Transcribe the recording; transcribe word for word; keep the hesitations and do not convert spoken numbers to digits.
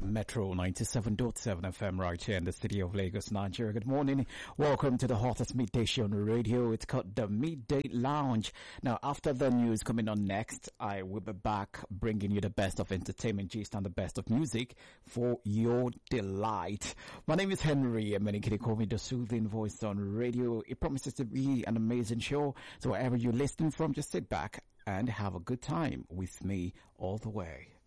Metro ninety-seven point seven F M right here in the city of Lagos, Nigeria. Good morning. Welcome to the hottest midday show on the radio. It's called the Midday Lounge. Now, after the news coming on next, I will be back bringing you the best of entertainment gist and the best of music for your delight. My name is Henry, and many can call me the soothing voice on radio. It promises to be an amazing show. So wherever you're listening from, just sit back and have a good time with me all the way.